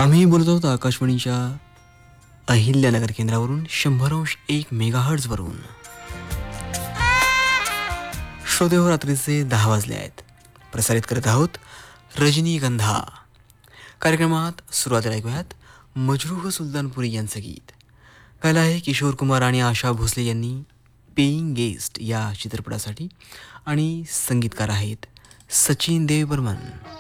आम्ही बोलत आहोत आकाशवाणीच्या अहिल्यानगर केंद्रावरून 100.1 मेगाहर्ट्झवरून. श्रोतेहो, रात्रीचे 10 वाजले आहेत. प्रसारित करत आहोत रजनीगंधा. कार्यक्रमात सुरुवातीला ऐकूयात मजरूह सुलतानपुरी यांचं गीत. गायलं आहे किशोर कुमार आणि आशा भोसले यांनी पेईंग गेस्ट या चित्रपटासाठी आणि संगीतकार आहेत सचिन देव बर्मन.